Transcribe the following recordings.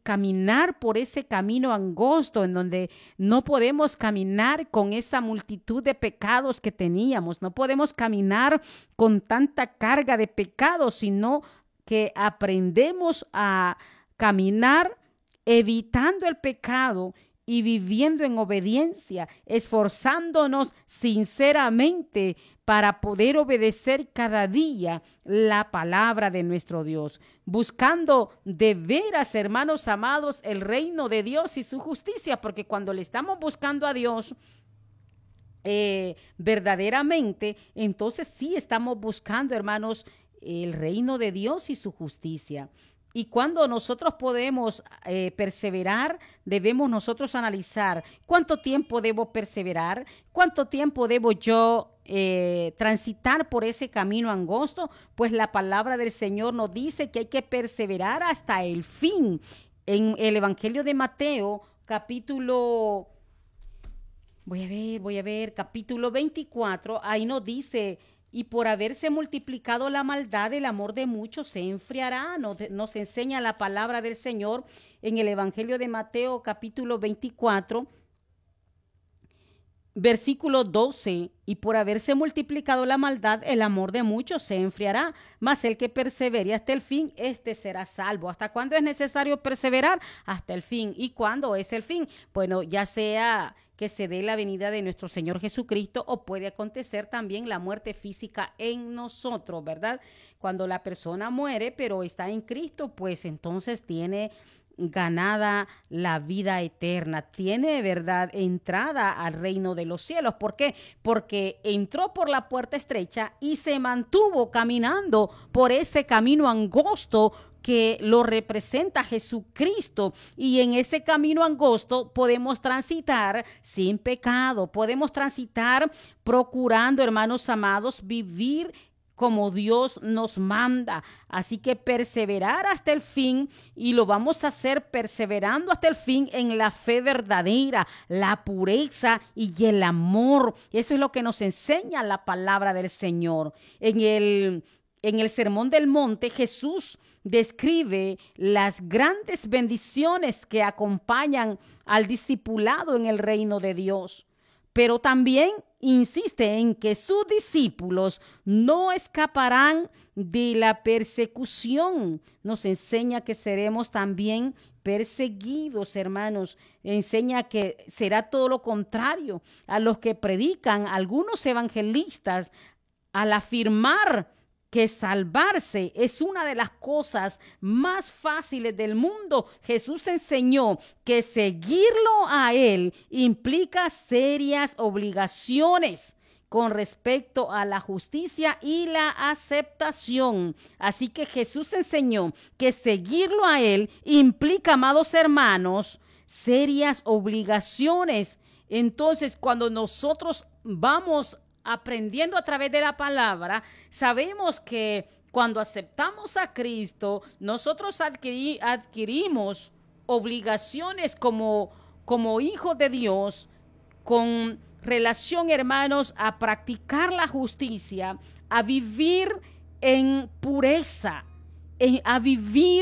caminar por ese camino angosto en donde no podemos caminar con esa multitud de pecados que teníamos, no podemos caminar con tanta carga de pecados, sino que aprendemos a caminar evitando el pecado y viviendo en obediencia, esforzándonos sinceramente para poder obedecer cada día la palabra de nuestro Dios, buscando de veras, hermanos amados, el reino de Dios y su justicia, porque cuando le estamos buscando a Dios verdaderamente, entonces sí estamos buscando, hermanos, el reino de Dios y su justicia. Y cuando nosotros podemos perseverar, debemos nosotros analizar cuánto tiempo debo perseverar, cuánto tiempo debo yo transitar por ese camino angosto, pues la palabra del Señor nos dice que hay que perseverar hasta el fin. En el Evangelio de Mateo, capítulo, capítulo 24, ahí nos dice: y por haberse multiplicado la maldad, el amor de muchos se enfriará. Nos enseña la palabra del Señor en el Evangelio de Mateo, capítulo 24, versículo 12. Y por haberse multiplicado la maldad, el amor de muchos se enfriará. Mas el que persevere hasta el fin, este será salvo. ¿Hasta cuándo es necesario perseverar? Hasta el fin. ¿Y cuándo es el fin? Bueno, ya sea que se dé la venida de nuestro Señor Jesucristo, o puede acontecer también la muerte física en nosotros, ¿verdad? Cuando la persona muere, pero está en Cristo, pues entonces tiene ganada la vida eterna, tiene, ¿verdad?, entrada al reino de los cielos. ¿Por qué? Porque entró por la puerta estrecha y se mantuvo caminando por ese camino angosto que lo representa Jesucristo, y en ese camino angosto podemos transitar sin pecado, podemos transitar procurando, hermanos amados, vivir como Dios nos manda. Así que perseverar hasta el fin, y lo vamos a hacer perseverando hasta el fin en la fe verdadera, la pureza y el amor. Eso es lo que nos enseña la palabra del Señor. En el Sermón del Monte, Jesús describe las grandes bendiciones que acompañan al discipulado en el reino de Dios, pero también insiste en que sus discípulos no escaparán de la persecución. Nos enseña que seremos también perseguidos, hermanos. Enseña que será todo lo contrario a los que predican algunos evangelistas al afirmar que salvarse es una de las cosas más fáciles del mundo. Jesús enseñó que seguirlo a Él implica serias obligaciones con respecto a la justicia y la aceptación. Así que Jesús enseñó que seguirlo a Él implica, amados hermanos, serias obligaciones. Entonces, cuando nosotros vamos aprendiendo a través de la palabra, sabemos que cuando aceptamos a Cristo, nosotros adquirimos obligaciones como hijos de Dios, con relación, hermanos, a practicar la justicia, a vivir en pureza, a vivir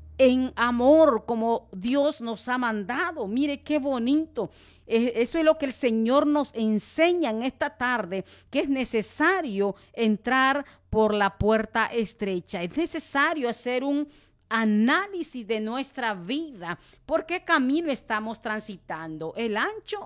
en amor como Dios nos ha mandado. Mire qué bonito. Eso es lo que el Señor nos enseña en esta tarde, que es necesario entrar por la puerta estrecha. Es necesario hacer un análisis de nuestra vida. ¿Por qué camino estamos transitando? ¿El ancho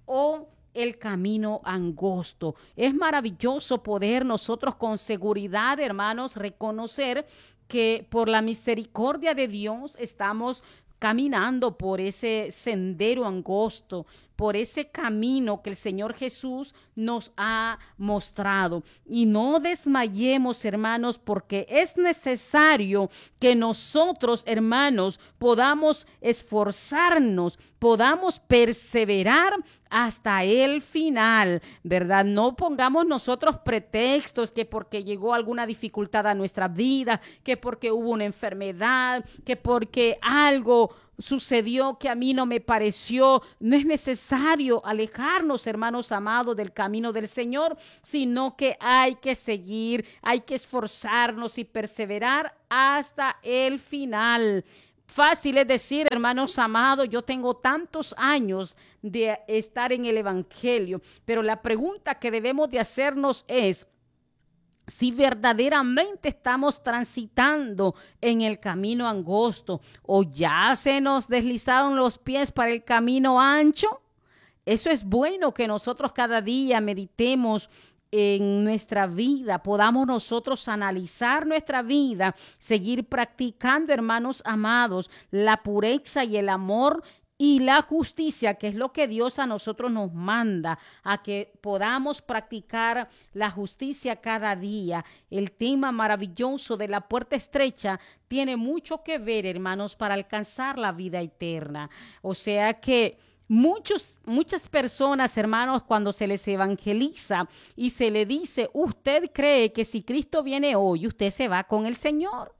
o el camino angosto? Es maravilloso poder nosotros con seguridad, hermanos, reconocer que por la misericordia de Dios estamos caminando por ese sendero angosto, por ese camino que el Señor Jesús nos ha mostrado. Y no desmayemos, hermanos, porque es necesario que nosotros, hermanos, podamos esforzarnos, podamos perseverar hasta el final, ¿verdad? No pongamos nosotros pretextos que porque llegó alguna dificultad a nuestra vida, que porque hubo una enfermedad, que porque algo sucedió que a mí no me pareció. No es necesario alejarnos, hermanos amados, del camino del Señor, sino que hay que seguir, hay que esforzarnos y perseverar hasta el final. Fácil es decir, hermanos amados, yo tengo tantos años de estar en el Evangelio, pero la pregunta que debemos de hacernos es si verdaderamente estamos transitando en el camino angosto o ya se nos deslizaron los pies para el camino ancho. Eso es bueno que nosotros cada día meditemos en nuestra vida, podamos nosotros analizar nuestra vida, seguir practicando, hermanos amados, la pureza y el amor y la justicia, que es lo que Dios a nosotros nos manda, a que podamos practicar la justicia cada día. El tema maravilloso de la puerta estrecha tiene mucho que ver, hermanos, para alcanzar la vida eterna. O sea que muchas personas, hermanos, cuando se les evangeliza y se le dice, usted cree que si Cristo viene hoy, usted se va con el Señor.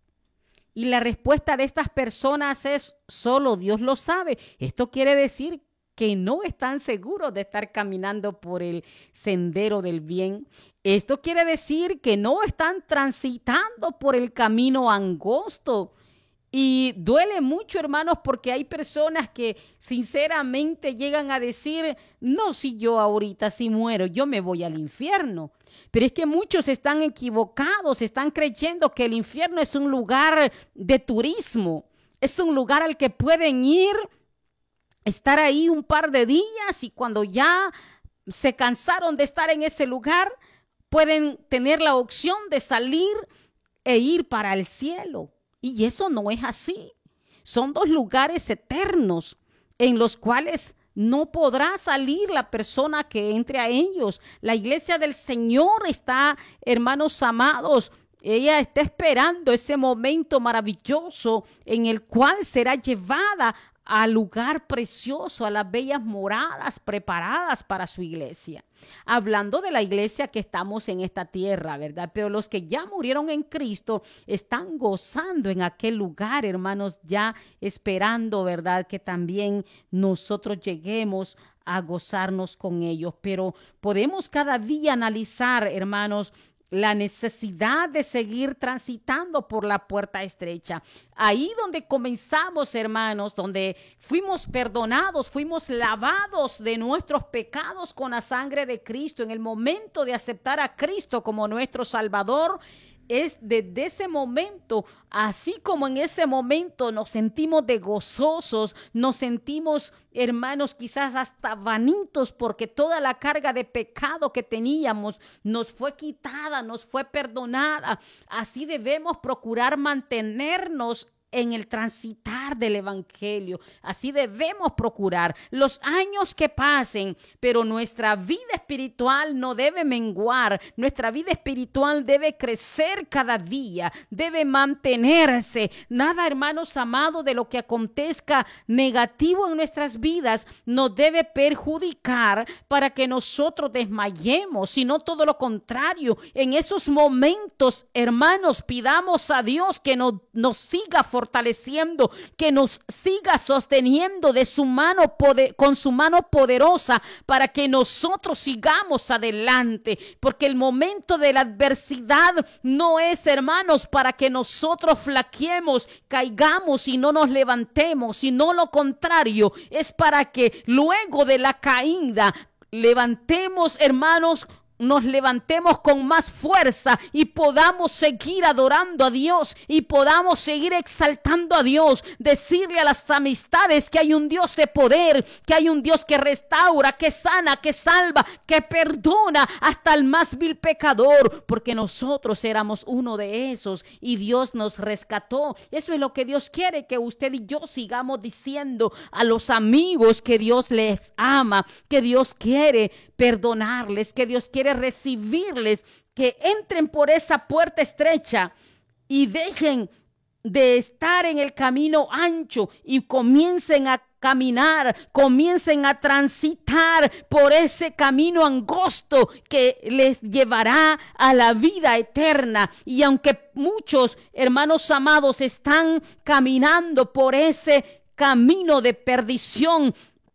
Y la respuesta de estas personas es, solo Dios lo sabe. Esto quiere decir que no están seguros de estar caminando por el sendero del bien. Esto quiere decir que no están transitando por el camino angosto. Y duele mucho, hermanos, porque hay personas que sinceramente llegan a decir, no, si yo ahorita si muero, yo me voy al infierno. Pero es que muchos están equivocados, están creyendo que el infierno es un lugar de turismo, es un lugar al que pueden ir, estar ahí un par de días y cuando ya se cansaron de estar en ese lugar, pueden tener la opción de salir e ir para el cielo. Y eso no es así. Son dos lugares eternos en los cuales no podrá salir la persona que entre a ellos. La iglesia del Señor está, hermanos amados, ella está esperando ese momento maravilloso en el cual será llevada al lugar precioso, a las bellas moradas preparadas para su iglesia. Hablando de la iglesia que estamos en esta tierra, ¿verdad? Pero los que ya murieron en Cristo están gozando en aquel lugar, hermanos, ya esperando, ¿verdad? Que también nosotros lleguemos a gozarnos con ellos. Pero podemos cada día analizar, hermanos, la necesidad de seguir transitando por la puerta estrecha. Ahí donde comenzamos, hermanos, donde fuimos perdonados, fuimos lavados de nuestros pecados con la sangre de Cristo. En el momento de aceptar a Cristo como nuestro Salvador, es desde ese momento, así como en ese momento nos sentimos de gozosos, nos sentimos, hermanos, quizás hasta vanitos porque toda la carga de pecado que teníamos nos fue quitada, nos fue perdonada. Así debemos procurar mantenernos en el transitar del evangelio. Así debemos procurar los años que pasen, pero nuestra vida espiritual no debe menguar, nuestra vida espiritual debe crecer cada día, debe mantenerse. Nada, hermanos amados, de lo que acontezca negativo en nuestras vidas nos debe perjudicar para que nosotros desmayemos, sino todo lo contrario. En esos momentos, hermanos, pidamos a Dios que nos siga fortaleciendo, que nos siga sosteniendo de su mano con su mano poderosa para que nosotros sigamos adelante, porque el momento de la adversidad no es, hermanos, para que nosotros flaqueemos, caigamos y no nos levantemos, sino lo contrario, es para que luego de la caída levantemos, hermanos, nos levantemos con más fuerza y podamos seguir adorando a Dios y podamos seguir exaltando a Dios, decirle a las amistades que hay un Dios de poder, que hay un Dios que restaura, que sana, que salva, que perdona hasta el más vil pecador, porque nosotros éramos uno de esos y Dios nos rescató. Eso es lo que Dios quiere, que usted y yo sigamos diciendo a los amigos que Dios les ama, que Dios quiere perdonarles, que Dios quiere recibirles, que entren por esa puerta estrecha y dejen de estar en el camino ancho y comiencen a caminar, comiencen a transitar por ese camino angosto que les llevará a la vida eterna. Y aunque muchos, hermanos amados, están caminando por ese camino de perdición,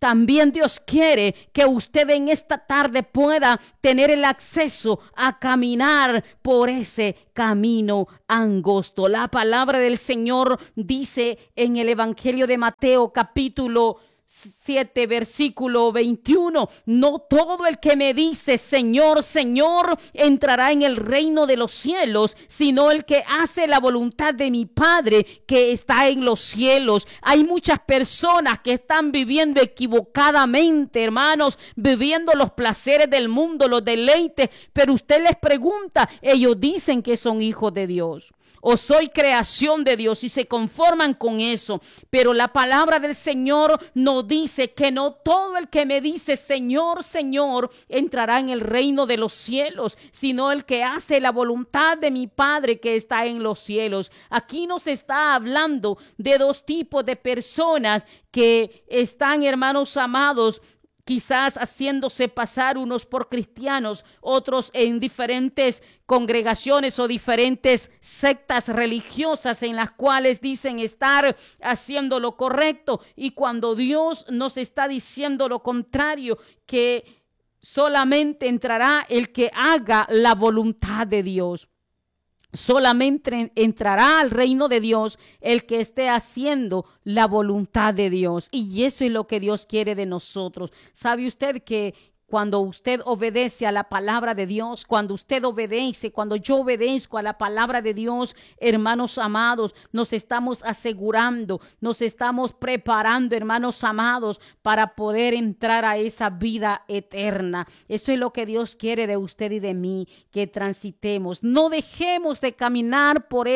también Dios quiere que usted en esta tarde pueda tener el acceso a caminar por ese camino angosto. La palabra del Señor dice en el Evangelio de Mateo, capítulo 7, versículo 21, no todo el que me dice Señor, Señor, entrará en el reino de los cielos, sino el que hace la voluntad de mi Padre que está en los cielos. Hay muchas personas que están viviendo equivocadamente, hermanos, viviendo los placeres del mundo, los deleites, pero usted les pregunta, ellos dicen que son hijos de Dios o soy creación de Dios y se conforman con eso. Pero la palabra del Señor nos dice que no todo el que me dice Señor, Señor, entrará en el reino de los cielos, sino el que hace la voluntad de mi Padre que está en los cielos. Aquí nos está hablando de dos tipos de personas que están, hermanos amados, quizás haciéndose pasar unos por cristianos, otros en diferentes congregaciones o diferentes sectas religiosas en las cuales dicen estar haciendo lo correcto, y cuando Dios nos está diciendo lo contrario, que solamente entrará el que haga la voluntad de Dios. Solamente entrará al reino de Dios el que esté haciendo la voluntad de Dios. Y eso es lo que Dios quiere de nosotros. ¿Sabe usted que cuando usted obedece a la palabra de Dios, cuando usted obedece, cuando yo obedezco a la palabra de Dios, hermanos amados, nos estamos asegurando, nos estamos preparando, hermanos amados, para poder entrar a esa vida eterna? Eso es lo que Dios quiere de usted y de mí, que transitemos. No dejemos de caminar por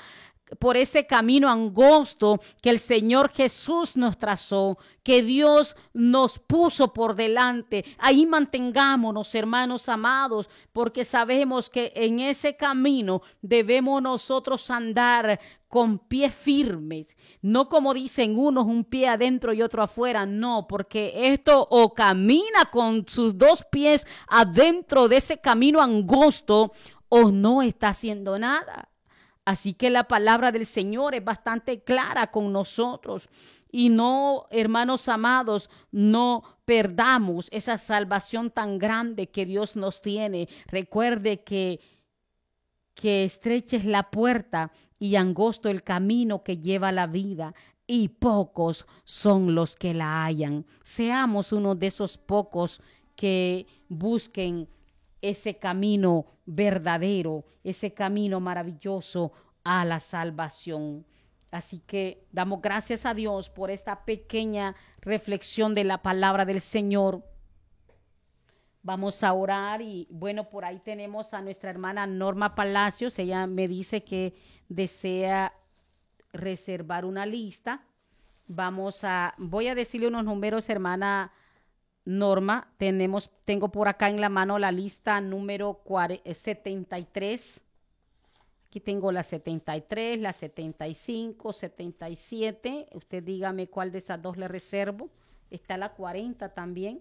ese camino angosto que el Señor Jesús nos trazó, que Dios nos puso por delante. Ahí mantengámonos, hermanos amados, porque sabemos que en ese camino debemos nosotros andar con pies firmes, no como dicen unos, un pie adentro y otro afuera. No, porque esto o camina con sus dos pies adentro de ese camino angosto o no está haciendo nada. Así que la palabra del Señor es bastante clara con nosotros. Y no, hermanos amados, no perdamos esa salvación tan grande que Dios nos tiene. Recuerde que estrecha es la puerta y angosto el camino que lleva a la vida, y pocos son los que la hallan. Seamos uno de esos pocos que busquen ese camino verdadero, ese camino maravilloso a la salvación. Así que damos gracias a Dios por esta pequeña reflexión de la palabra del Señor. Vamos a orar y bueno, por ahí tenemos a nuestra hermana Norma Palacios. Ella me dice que desea reservar una lista. Voy a decirle unos números, hermana Norma. Tengo por acá en la mano la lista número 73. Aquí tengo la 73, la 75, 77. Usted dígame cuál de esas dos le reservo. Está la 40 también.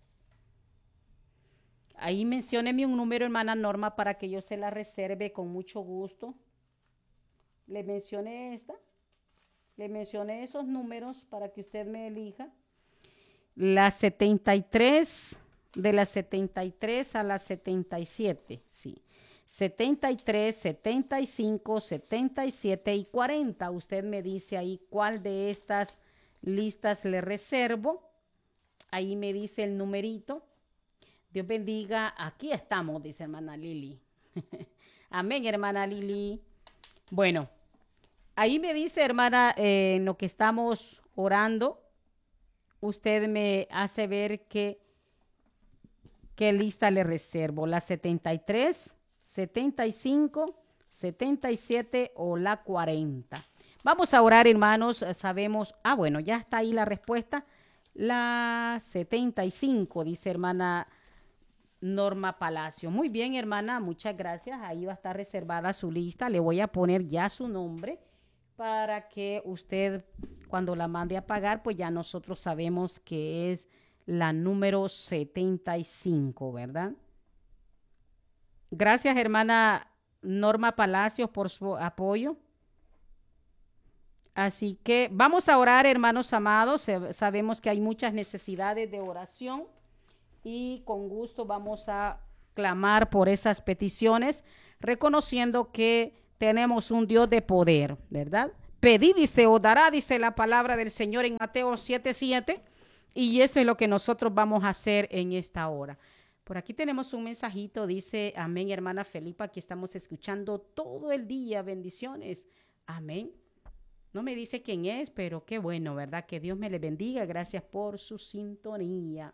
Ahí mencióneme un número, hermana Norma, para que yo se la reserve con mucho gusto. Le mencioné esta. Le mencioné esos números para que usted me elija. La 73, de la 73 a la 77, sí. 73, 75, 77 y 40. Usted me dice ahí cuál de estas listas le reservo. Ahí me dice el numerito. Dios bendiga. Aquí estamos, dice hermana Lili. Amén, hermana Lili. Bueno, ahí me dice, hermana, en lo que estamos orando, usted me hace ver qué lista le reservo. La 73, 75, 77 o la 40. Vamos a orar, hermanos. Sabemos, bueno, ya está ahí la respuesta. La 75, dice hermana Norma Palacio. Muy bien, hermana, muchas gracias. Ahí va a estar reservada su lista. Le voy a poner ya su nombre para que usted, cuando la mande a pagar, pues ya nosotros sabemos que es la número 75, ¿verdad? Gracias, hermana Norma Palacios, por su apoyo. Así que vamos a orar, hermanos amados. Sabemos que hay muchas necesidades de oración y con gusto vamos a clamar por esas peticiones, reconociendo que tenemos un Dios de poder, ¿verdad? Pedid y se os dará, dice la palabra del Señor en Mateo 7:7, y eso es lo que nosotros vamos a hacer en esta hora. Por aquí tenemos un mensajito, dice, amén, hermana Felipa, aquí estamos escuchando todo el día, bendiciones, amén. No me dice quién es, pero qué bueno, ¿verdad? Que Dios me le bendiga, gracias por su sintonía.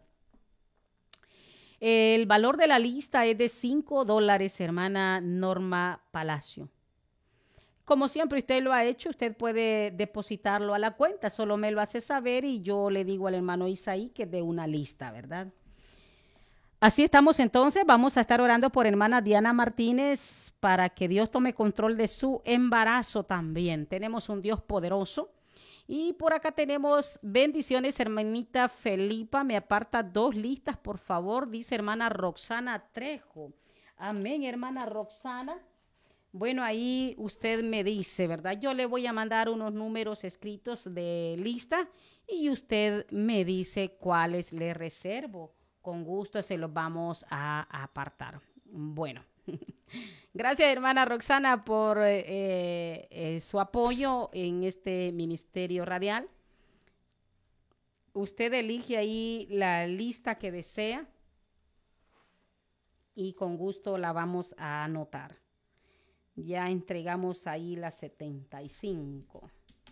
El valor de la lista es de $5, hermana Norma Palacio. Como siempre usted lo ha hecho, usted puede depositarlo a la cuenta, solo me lo hace saber y yo le digo al hermano Isaí que dé una lista, ¿verdad? Así estamos entonces, vamos a estar orando por hermana Diana Martínez para que Dios tome control de su embarazo también. Tenemos un Dios poderoso. Y por acá tenemos bendiciones, hermanita Felipa, me aparta 2 listas, por favor, dice hermana Roxana Trejo. Amén, hermana Roxana. Bueno, ahí usted me dice, ¿verdad? Yo le voy a mandar unos números escritos de lista y usted me dice cuáles le reservo. Con gusto se los vamos a apartar. Bueno, gracias hermana Roxana por su apoyo en este ministerio radial. Usted elige ahí la lista que desea y con gusto la vamos a anotar. Ya entregamos ahí las 75.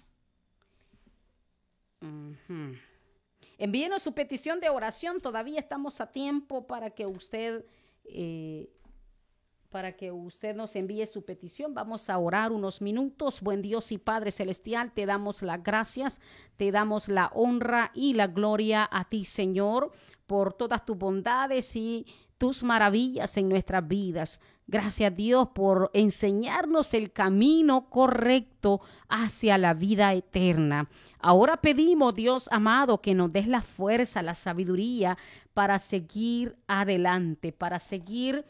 Envíenos su petición de oración. Todavía estamos a tiempo para que usted nos envíe su petición. Vamos a orar unos minutos. Buen Dios y Padre Celestial, te damos las gracias, te damos la honra y la gloria a ti, Señor, por todas tus bondades y tus maravillas en nuestras vidas. Gracias, Dios, por enseñarnos el camino correcto hacia la vida eterna. Ahora pedimos, Dios amado, que nos des la fuerza, la sabiduría para seguir adelante, para seguir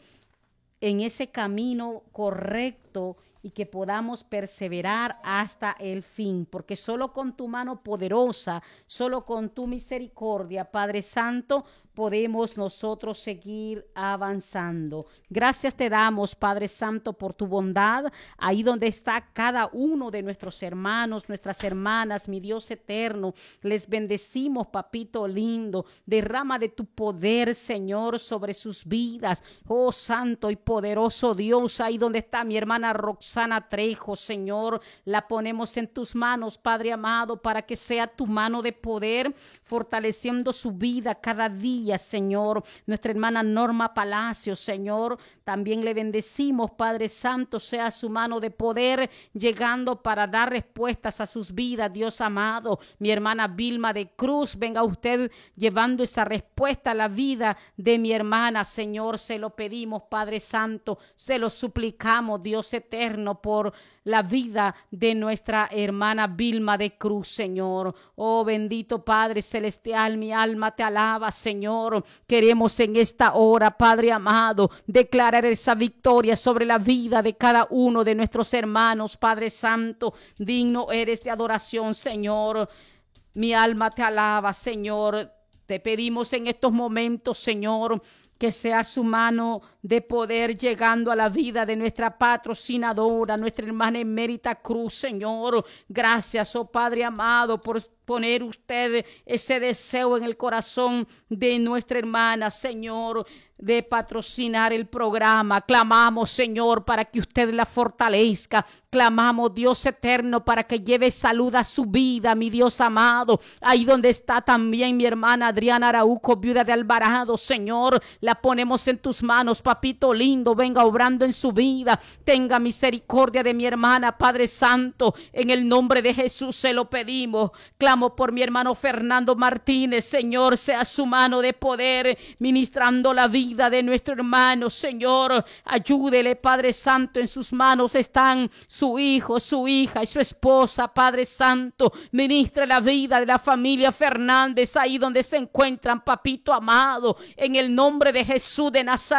en ese camino correcto y que podamos perseverar hasta el fin, porque solo con tu mano poderosa, solo con tu misericordia, Padre Santo, podemos nosotros seguir avanzando. Gracias te damos, Padre Santo, por tu bondad, ahí donde está cada uno de nuestros hermanos, nuestras hermanas, mi Dios eterno, les bendecimos, papito lindo, derrama de tu poder, Señor, sobre sus vidas, oh Santo y poderoso Dios, ahí donde está mi hermana Roxana Trejo, Señor, la ponemos en tus manos, Padre amado, para que sea tu mano de poder, fortaleciendo su vida cada día, Señor. Nuestra hermana Norma Palacio, Señor, también le bendecimos, Padre Santo, sea su mano de poder llegando para dar respuestas a sus vidas, Dios amado. Mi hermana Vilma de Cruz, venga usted llevando esa respuesta a la vida de mi hermana, Señor, se lo pedimos, Padre Santo, se lo suplicamos, Dios eterno, por la vida de nuestra hermana Vilma de Cruz, Señor. Oh, bendito Padre Celestial, mi alma te alaba, Señor. Queremos en esta hora, Padre amado, declarar esa victoria sobre la vida de cada uno de nuestros hermanos, Padre Santo. Digno eres de adoración, Señor. Mi alma te alaba, Señor. Te pedimos en estos momentos, Señor, que sea su mano de poder llegando a la vida de nuestra patrocinadora, nuestra hermana Emérita Cruz, Señor. Gracias, oh Padre amado, por poner usted ese deseo en el corazón de nuestra hermana, Señor, de patrocinar el programa. Clamamos, Señor, para que usted la fortalezca. Clamamos, Dios eterno, para que lleve salud a su vida, mi Dios amado. Ahí donde está también mi hermana Adriana Araujo, viuda de Alvarado, Señor, la ponemos en tus manos, papito lindo. Venga obrando en su vida. Tenga misericordia de mi hermana, Padre Santo. En el nombre de Jesús se lo pedimos. Clamo por mi hermano Fernando Martínez, Señor, sea su mano de poder ministrando la vida de nuestro hermano, Señor. Ayúdele, Padre Santo, en sus manos están su hijo, su hija y su esposa, Padre Santo. Ministre la vida de la familia Fernández ahí donde se encuentran, papito amado, en el nombre de Jesús de Nazaret.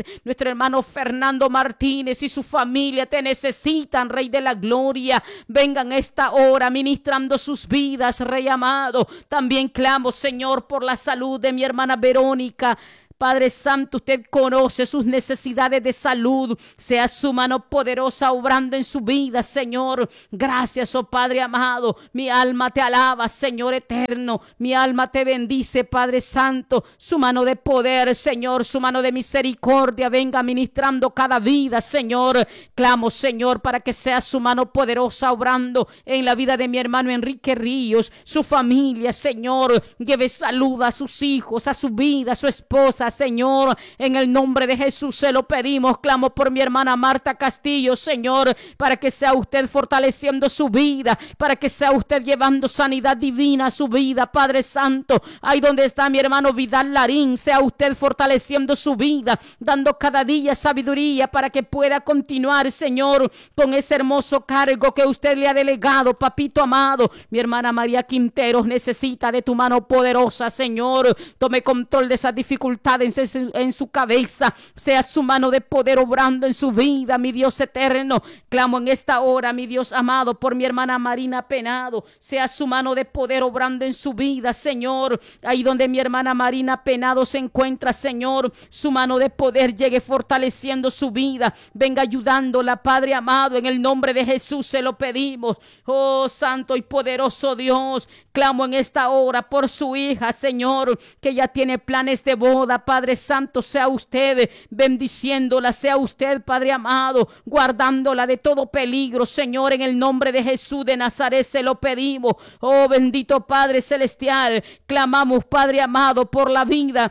Nuestro hermano Fernando Martínez y su familia te necesitan, Rey de la Gloria. Vengan esta hora ministrando sus vidas, Rey amado. También clamo, Señor, por la salud de mi hermana Verónica. Padre Santo, usted conoce sus necesidades de salud. Sea su mano poderosa obrando en su vida, Señor. Gracias, oh Padre amado. Mi alma te alaba, Señor eterno. Mi alma te bendice, Padre Santo. Su mano de poder, Señor, su mano de misericordia venga ministrando cada vida, Señor. Clamo, Señor, para que sea su mano poderosa obrando en la vida de mi hermano Enrique Ríos, su familia, Señor. Lleve salud a sus hijos, a su vida, a su esposa, Señor, en el nombre de Jesús se lo pedimos. Clamo por mi hermana Marta Castillo, Señor, para que sea usted fortaleciendo su vida, para que sea usted llevando sanidad divina a su vida, Padre Santo. Ahí donde está mi hermano Vidal Larín, sea usted fortaleciendo su vida, dando cada día sabiduría para que pueda continuar, Señor, con ese hermoso cargo que usted le ha delegado, papito amado. Mi hermana María Quinteros necesita de tu mano poderosa, Señor. Tome control de esas dificultades en su cabeza, sea su mano de poder obrando en su vida, mi Dios eterno. Clamo en esta hora, mi Dios amado, por mi hermana Marina Penado, sea su mano de poder obrando en su vida, Señor. Ahí donde mi hermana Marina Penado se encuentra, Señor, su mano de poder llegue fortaleciendo su vida, venga ayudándola, Padre amado, en el nombre de Jesús se lo pedimos. Oh santo y poderoso Dios, clamo en esta hora por su hija, Señor, que ya tiene planes de boda. Padre Santo, sea usted bendiciéndola, sea usted, Padre amado, guardándola de todo peligro, Señor, en el nombre de Jesús de Nazaret se lo pedimos. Oh bendito Padre Celestial, clamamos, Padre amado, por la vida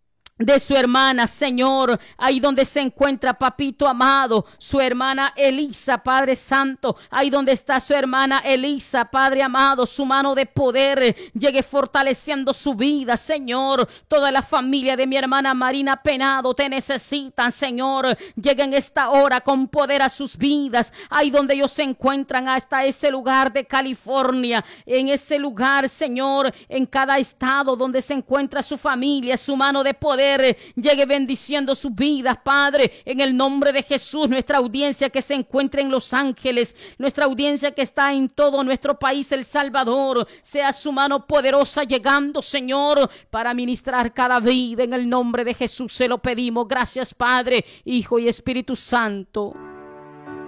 de su hermana, Señor, ahí donde se encuentra, papito amado, su hermana Elisa, Padre Santo, ahí donde está su hermana Elisa, Padre amado, su mano de poder llegue fortaleciendo su vida, Señor. Toda la familia de mi hermana Marina Penado te necesitan, Señor. Lleguen esta hora con poder a sus vidas, ahí donde ellos se encuentran, hasta ese lugar de California, en ese lugar, Señor, en cada estado donde se encuentra su familia, su mano de poder llegue bendiciendo sus vidas, Padre, en el nombre de Jesús. Nuestra audiencia que se encuentra en Los Ángeles, nuestra audiencia que está en todo nuestro país, El Salvador, sea su mano poderosa llegando, Señor, para ministrar cada vida, en el nombre de Jesús se lo pedimos. Gracias, Padre, Hijo y Espíritu Santo.